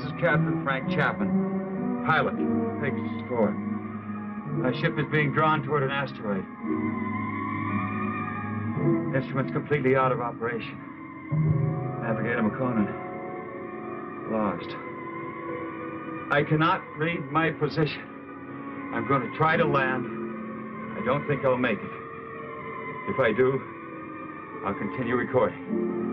This is Captain Frank Chapman, pilot, Pegasus 4. My ship is being drawn toward an asteroid. Instruments completely out of operation. Navigator McConan, lost. I cannot read my position. I'm going to try to land. I don't think I'll make it. If I do, I'll continue recording.